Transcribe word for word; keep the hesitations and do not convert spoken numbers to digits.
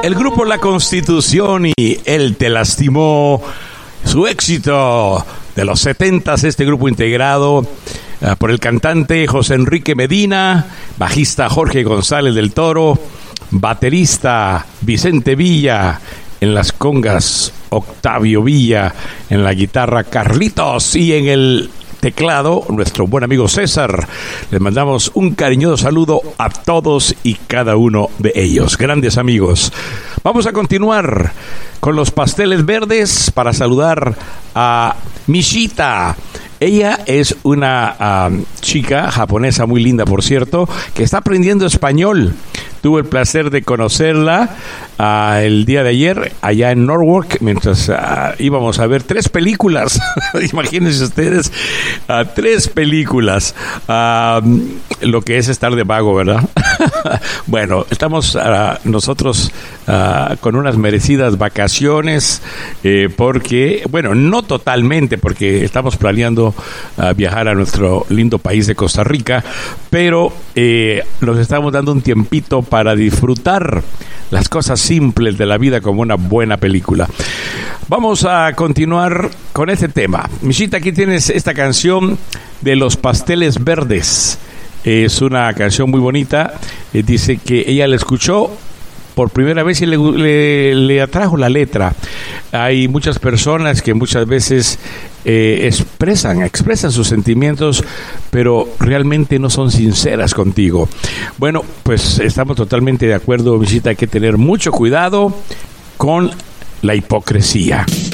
El grupo La Constitución y Él te lastimó, su éxito de los setentas, este grupo integrado uh, por el cantante José Enrique Medina, bajista Jorge González del Toro, baterista Vicente Villa, en las congas Octavio Villa, en la guitarra Carlitos y en el teclado nuestro buen amigo César. Les mandamos un cariñoso saludo a todos y cada uno de ellos, grandes amigos. Vamos a continuar con los pasteles verdes para saludar a Mishita. Ella es una um, chica japonesa muy linda, por cierto, que está aprendiendo español. Tuve el placer de conocerla uh, el día de ayer allá en Norwalk, mientras uh, íbamos a ver tres películas. Imagínense ustedes, uh, tres películas. Uh, lo que es estar de vago, ¿verdad? Bueno, estamos uh, nosotros uh, con unas merecidas vacaciones eh, porque, bueno, no totalmente, porque estamos planeando uh, viajar a nuestro lindo país de Costa Rica, pero eh, nos estamos dando un tiempito para disfrutar las cosas simples de la vida como una buena película. Vamos a continuar con este tema. Mishita, aquí tienes esta canción de Los Pasteles Verdes. Es una canción muy bonita. Eh, dice que ella la escuchó por primera vez y le, le, le atrajo la letra. Hay muchas personas que muchas veces eh, expresan, expresan sus sentimientos, pero realmente no son sinceras contigo. Bueno, pues estamos totalmente de acuerdo, Visita, hay que tener mucho cuidado con la hipocresía.